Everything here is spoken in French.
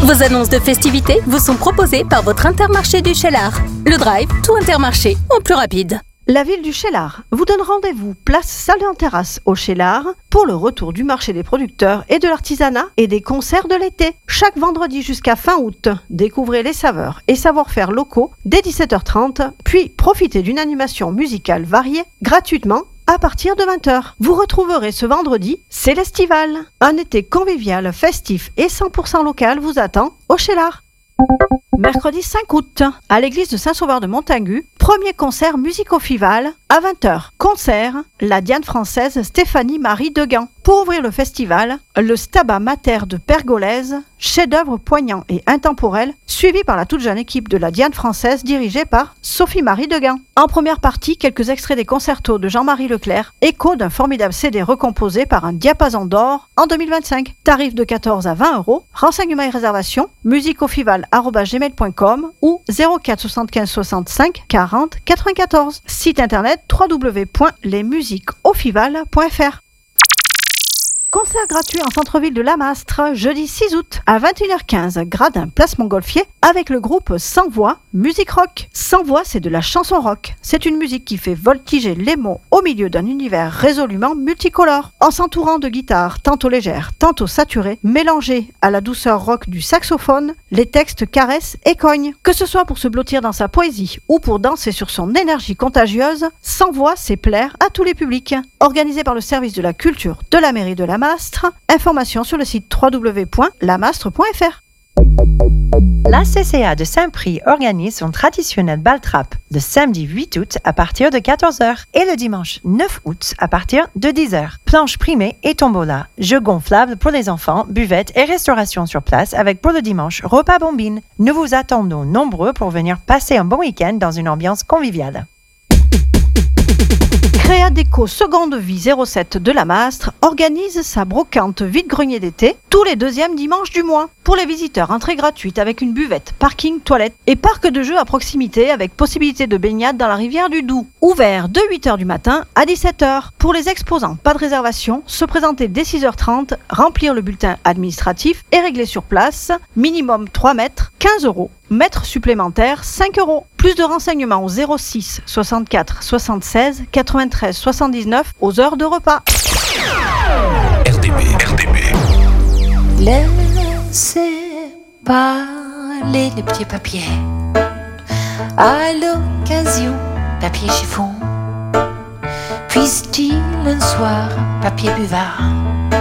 Vos annonces de festivités vous sont proposées par votre Intermarché du Cheylard. Le Drive, tout Intermarché, en plus rapide. La ville du Cheylard vous donne rendez-vous place Salle en Terrasse au Cheylard pour le retour du marché des producteurs et de l'artisanat et des concerts de l'été. Chaque vendredi jusqu'à fin août, découvrez les saveurs et savoir-faire locaux dès 17h30, puis profitez d'une animation musicale variée gratuitement à partir de 20h. Vous retrouverez ce vendredi, c'est l'Estival. Un été convivial, festif et 100% local vous attend au Cheylard. Mercredi 5 août, à l'église de Saint-Sauveur de Montagu, premier concert musico-fival à 20h. Concert, la Diane française Stéphanie Marie Degan. Pour ouvrir le festival, le Stabat Mater de Pergolèse, chef-d'œuvre poignant et intemporel, suivi par la toute jeune équipe de la Diane française dirigée par Sophie Marie Degan. En première partie, quelques extraits des concertos de Jean-Marie Leclerc, écho d'un formidable CD recomposé par un diapason d'or en 2025. Tarif de 14 à 20 €. Renseignements et réservations, musicofival@gmail.com ou 04 75 65 40 94. Site internet www.lesmusiqueaufival.fr. Concert gratuit en centre-ville de Lamastre, jeudi 6 août à 21h15, gradin place Montgolfier, avec le groupe Sans Voix, musique rock. Sans Voix, c'est de la chanson rock. C'est une musique qui fait voltiger les mots au milieu d'un univers résolument multicolore. En s'entourant de guitares tantôt légères, tantôt saturées, mélangées à la douceur rock du saxophone, les textes caressent et cognent. Que ce soit pour se blottir dans sa poésie ou pour danser sur son énergie contagieuse, Sans Voix sait plaire à tous les publics. Organisé par le service de la culture de la mairie de Lamastre. Informations sur le site www.lamastre.fr. La CCA de Saint-Prix organise son traditionnel bal trap le samedi 8 août à partir de 14h et le dimanche 9 août à partir de 10h. Planche primée et tombola, jeux gonflables pour les enfants, buvettes et restauration sur place avec pour le dimanche repas bombine. Nous vous attendons nombreux pour venir passer un bon week-end dans une ambiance conviviale. Créa Déco Seconde Vie 07 de Lamastre organise sa brocante vide-grenier d'été tous les deuxièmes dimanches du mois. Pour les visiteurs, entrée gratuite avec une buvette, parking, toilette et parc de jeux à proximité avec possibilité de baignade dans la rivière du Doubs. Ouvert de 8h du matin à 17h. Pour les exposants, pas de réservation, se présenter dès 6h30, remplir le bulletin administratif et régler sur place, minimum 3 mètres, 15 €. Mètre supplémentaire, 5 €. Plus de renseignements au 06 64 76 93 79 aux heures de repas. RDB. Laissez parler les petits papiers. À l'occasion, papier chiffon. Puisse-t-il un soir, papier buvard,